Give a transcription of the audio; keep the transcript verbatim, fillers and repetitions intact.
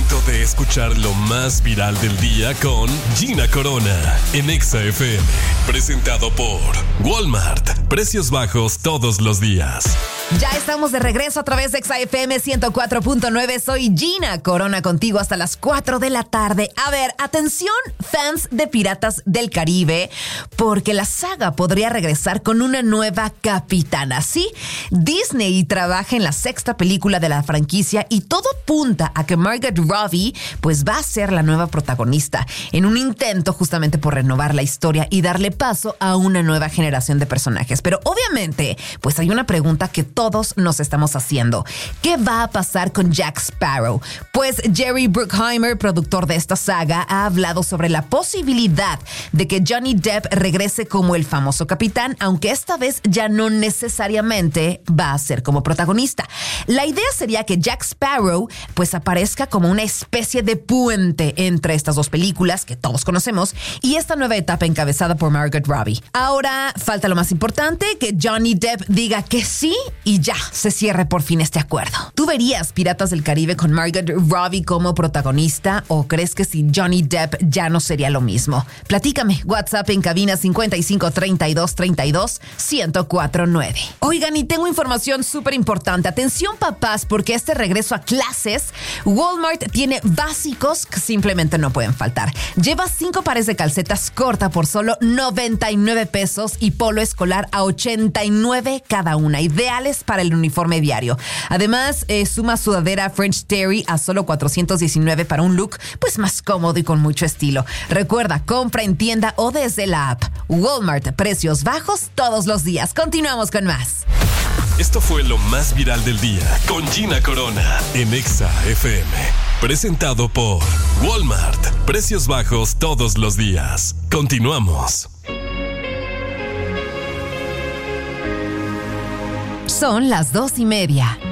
momento de escuchar lo más viral del día con Gina Corona en Exa F M. Presentado por Walmart. Precios bajos todos los días. Ya estamos de regreso a través de Exa F M ciento cuatro punto nueve. Soy Gina Corona contigo hasta las cuatro de la tarde. A ver, atención, fans de Piratas del Caribe, porque la saga podría regresar con una nueva capitana. Sí, Disney trabaja en la sexta película de la franquicia y todo apunta a que Margot Robbie pues va a ser la nueva protagonista en un intento justamente por renovar la historia y darle paso a una nueva generación de personajes. Pero obviamente pues hay una pregunta que todos nos estamos haciendo. ¿Qué va a pasar con Jack Sparrow? Pues Jerry Bruckheimer, productor de esta saga, ha hablado sobre la posibilidad de que Johnny Depp regrese como el famoso capitán, aunque esta vez ya no necesariamente va a ser como protagonista. La idea sería que Jack Sparrow pues aparezca como una especie de puente entre estas dos películas que todos conocemos y esta nueva etapa encabezada por Margot Robbie. Ahora falta lo más importante, que Johnny Depp diga que sí y ya se cierre por fin este acuerdo. ¿Tú verías Piratas del Caribe con Margot Robbie como protagonista o crees que sin Johnny Depp ya no sería lo mismo? Platícame, WhatsApp en cabina cincuenta y cinco, treinta y dos, treinta y dos, ciento cuatro nueve. Oigan, y tengo información súper importante. Atención papás, porque este regreso a clases, Walmart tiene básicos que simplemente no pueden faltar. Lleva cinco pares de calcetas corta por solo noventa y nueve pesos y polo escolar a ochenta y nueve cada una, ideales para el uniforme diario. Además, eh, suma sudadera French Terry a solo cuatrocientos diecinueve para un look pues más cómodo y con mucho estilo. Recuerda, compra en tienda o desde la app. Walmart, precios bajos todos los días. Continuamos con más. Esto fue lo más viral del día con Gina Corona en Exa F M. Presentado por Walmart. Precios bajos todos los días. Continuamos. Son las dos y media.